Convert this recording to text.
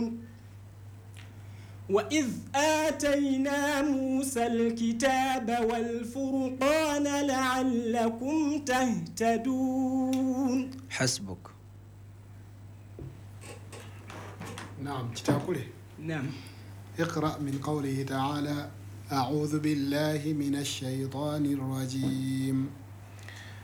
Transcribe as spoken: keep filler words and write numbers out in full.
تهتدون وإذ آتينا موسى الكتاب والفرقان لعلكم تهتدون. حسبك. نعم كتابه. نعم. اقرأ من قوله تعالى: أعوذ بالله من الشيطان الرجيم.